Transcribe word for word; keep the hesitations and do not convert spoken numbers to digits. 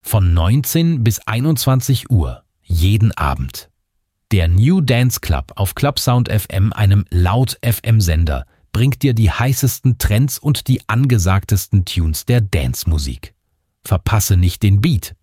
Von neunzehn bis einundzwanzig Uhr, jeden Abend. Der New Dance Club auf Clubsound F M, einem Laut-F M-Sender, bringt dir die heißesten Trends und die angesagtesten Tunes der Dance-Musik. Verpasse nicht den Beat.